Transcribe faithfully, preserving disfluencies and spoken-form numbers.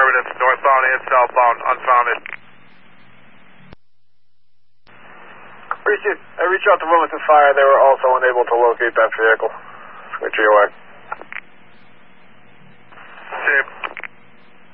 Affirmative. Northbound and southbound. Unfounded. Reach, it, I reached out to Wilmington Fire. They were also unable to locate that vehicle. Switch your way. Same.